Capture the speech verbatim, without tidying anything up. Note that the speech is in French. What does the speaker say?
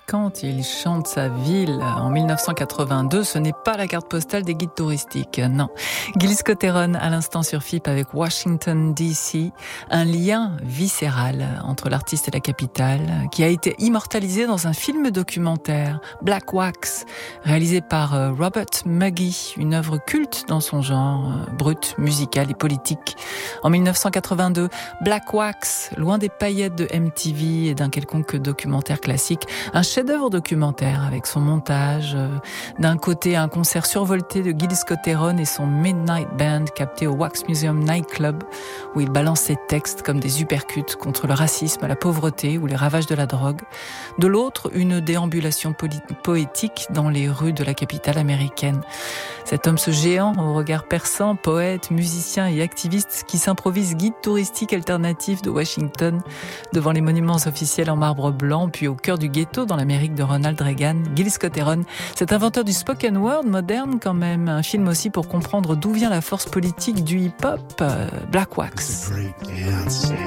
quand il chante sa ville en mille neuf cent quatre-vingt-deux, ce n'est pas la carte postale des guides touristiques, non. Gilles Scott-Heron à l'instant sur F I P avec Washington D C, un lien viscéral entre l'artiste et la capitale qui a été immortalisé dans un film documentaire, Black Wax, réalisé par Robert Muggy, une œuvre culte dans son genre, brut, musical et politique. En mille neuf cent quatre-vingt-deux, Black Wax, loin des paillettes de M T V et d'un quelconque documentaire classique, un chef-d'œuvre documentaire avec son montage, euh, d'un côté un concert survolté de Gilles Scott-Heron et son Midnight Band capté au Wax Museum Nightclub où il balance ses textes comme des uppercuts contre le racisme, la pauvreté ou les ravages de la drogue. De l'autre, une déambulation poli- poétique dans les rues de la capitale américaine. Cet homme, ce géant au regard perçant, poète, musicien et activiste qui s'improvise guide touristique alternatif de Washington devant les monuments officiels en marbre blanc, puis au cœur du ghetto dans l'Amérique de Ronald Reagan, Gilles Scott-Heron, cet inventeur du spoken word moderne quand même, un film aussi pour comprendre d'où vient la force politique du hip-hop, euh, Black Wax.